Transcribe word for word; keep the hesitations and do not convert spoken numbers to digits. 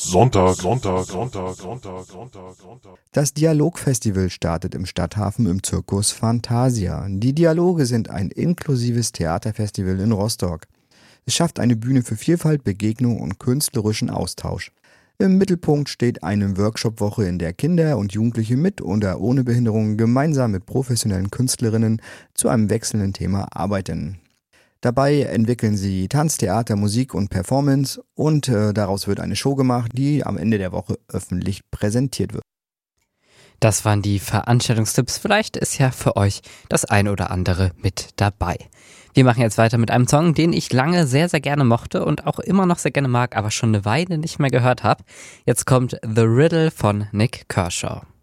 Sonntag, Sonntag, Sonntag, Sonntag, Sonntag, Sonntag. Das Dialogfestival startet im Stadthafen im Circus Fantasia. Die Dialoge sind ein inklusives Theaterfestival in Rostock. Es schafft eine Bühne für Vielfalt, Begegnung und künstlerischen Austausch. Im Mittelpunkt steht eine Workshopwoche, in der Kinder und Jugendliche mit oder ohne Behinderung gemeinsam mit professionellen Künstlerinnen zu einem wechselnden Thema arbeiten. Dabei entwickeln sie Tanz, Theater, Musik und Performance und äh, daraus wird eine Show gemacht, die am Ende der Woche öffentlich präsentiert wird. Das waren die Veranstaltungstipps. Vielleicht ist ja für euch das ein oder andere mit dabei. Wir machen jetzt weiter mit einem Song, den ich lange sehr, sehr gerne mochte und auch immer noch sehr gerne mag, aber schon eine Weile nicht mehr gehört habe. Jetzt kommt The Riddle von Nik Kershaw.